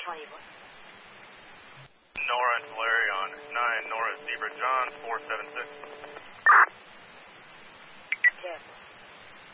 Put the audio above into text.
Cleveland. Nora and Larry on 9 Nora Zebra John 476.